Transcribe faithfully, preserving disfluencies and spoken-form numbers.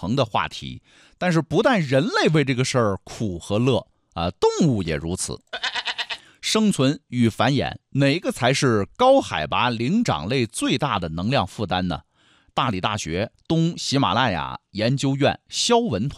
恒的话题。但是不但人类为这个事儿苦和乐啊，动物也如此。生存与繁衍，哪个才是高海拔灵长类最大的能量负担呢？大理大学东喜马拉雅研究院肖文团